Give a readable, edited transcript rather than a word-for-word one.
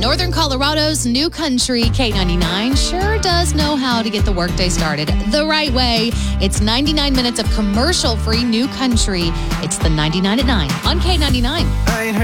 Northern Colorado's New Country K99 sure does know how to get the workday started the right way. It's 99 minutes of commercial-free New Country. It's the 99 at 9 on K99.